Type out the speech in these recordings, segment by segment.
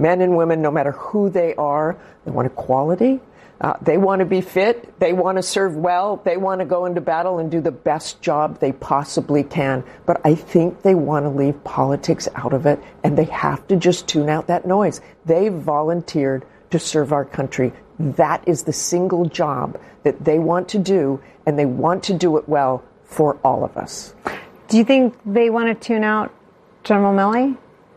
men and women, no matter who they are. They want equality. They want to be fit. They want to serve well. They want to go into battle and do the best job they possibly can. But I think they want to leave politics out of it, and they have to just tune out that noise. They volunteered to serve our country. That is the single job that they want to do, and they want to do it well for all of us. Do you think they want to tune out General Milley?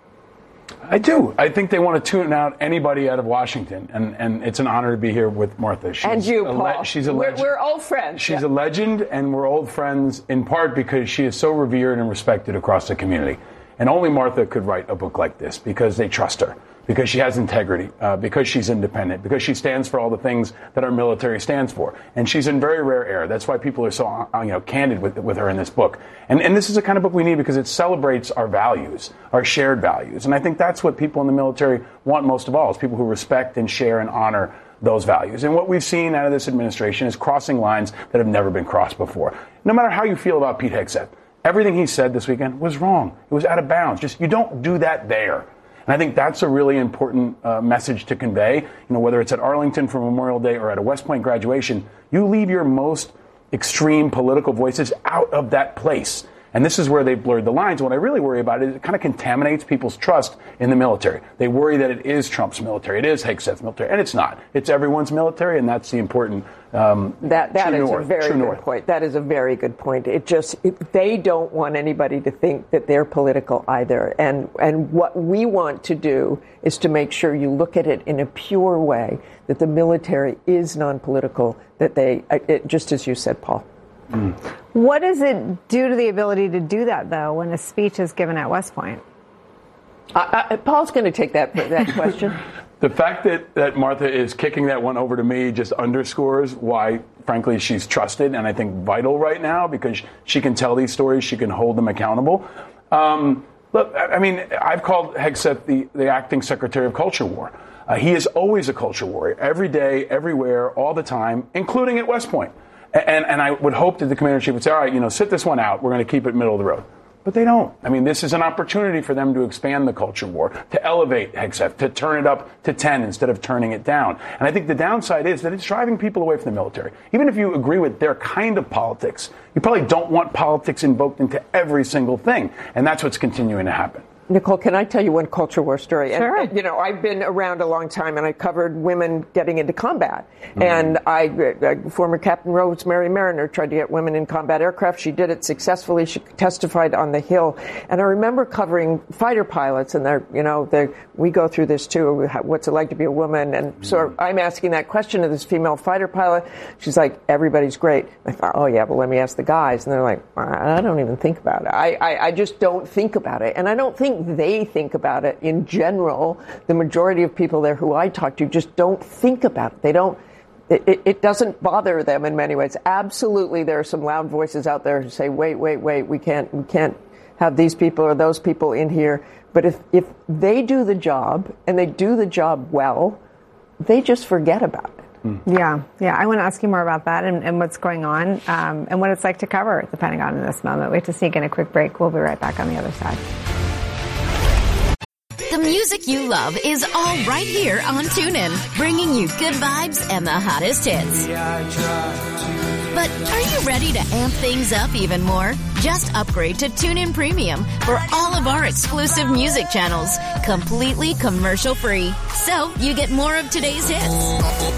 I do. I think they want to tune out anybody out of Washington, and it's an honor to be here with Martha. And you, Paul. She's a legend. We're old friends. She's a legend, and we're old friends in part because she is so revered and respected across the community. And only Martha could write a book like this because they trust her, because she has integrity, because she's independent, because she stands for all the things that our military stands for. And she's in very rare air. That's why people are so candid with her in this book. And this is the kind of book we need because it celebrates our values, our shared values. And I think that's what people in the military want most of all, is people who respect and share and honor those values. And what we've seen out of this administration is crossing lines that have never been crossed before. No matter how you feel about Pete Hegseth, everything he said this weekend was wrong. It was out of bounds. Just, you don't do that there. And I think that's a really important message to convey. Whether it's at Arlington for Memorial Day or at a West Point graduation, you leave your most extreme political voices out of that place. And this is where they blurred the lines. What I really worry about is it kind of contaminates people's trust in the military. They worry that it is Trump's military, it is Hegseth's military, and it's not. It's everyone's military, and that's the important that is a very good point. That is a very good point. They don't want anybody to think that they're political either. And what we want to do is to make sure you look at it in a pure way, that the military is non-political, that just as you said, Paul. What does it do to the ability to do that, though, when a speech is given at West Point? Paul's going to take that question. The fact that Martha is kicking that one over to me just underscores why, frankly, she's trusted and I think vital right now, because she can tell these stories, she can hold them accountable. Look, I mean, I've called Hegseth the acting Secretary of Culture War. He is always a culture warrior, every day, everywhere, all the time, including at West Point. And I would hope that the commander-in-chief would say, all right, sit this one out. We're going to keep it middle of the road. But they don't. I mean, this is an opportunity for them to expand the culture war, to elevate Hegseth, to turn it up to 10 instead of turning it down. And I think the downside is that it's driving people away from the military. Even if you agree with their kind of politics, you probably don't want politics invoked into every single thing. And that's what's continuing to happen. Nicole, can I tell you one culture war story? Sure. And, I've been around a long time, and I covered women getting into combat. Mm-hmm. And former Captain Rosemary Mariner tried to get women in combat aircraft. She did it successfully. She testified on the Hill. And I remember covering fighter pilots, and we go through this too. What's it like to be a woman? And so I'm asking that question to this female fighter pilot. She's like, everybody's great. I thought, oh yeah, but let me ask the guys. And they're like, I don't even think about it. I just don't think about it. And I don't think they think about it in general. The majority of people there who I talk to just don't think about it. They don't. It doesn't bother them in many ways. Absolutely, there are some loud voices out there who say, wait, we can't have these people or those people in here. But if they do the job and they do the job well, they just forget about it. Yeah. I want to ask you more about that and what's going on and what it's like to cover the Pentagon in this moment. We have to sneak in a quick break. We'll be right back on the other side. The music you love is all right here on TuneIn, bringing you good vibes and the hottest hits. But are you ready to amp things up even more? Just upgrade to TuneIn Premium for all of our exclusive music channels, completely commercial-free. So you get more of today's hits,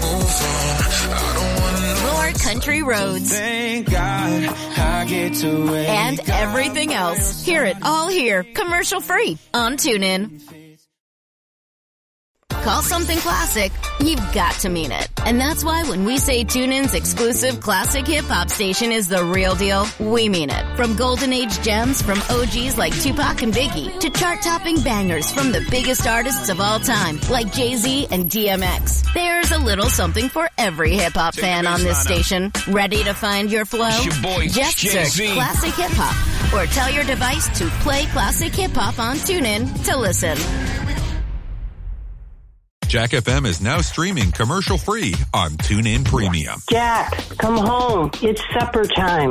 more country roads, thank God I get to and everything else. Hear it all here, commercial-free on TuneIn. Call something classic, you've got to mean it. And that's why when we say TuneIn's exclusive classic hip-hop station is the real deal, we mean it. From golden age gems from OGs like Tupac and Biggie to chart-topping bangers from the biggest artists of all time like Jay-Z and DMX. There's a little something for every hip-hop fan on this station. Ready to find your flow? Just search Classic Hip-Hop or tell your device to play Classic Hip-Hop on TuneIn to listen. Jack FM is now streaming commercial-free on TuneIn Premium. Jack, come home. It's supper time.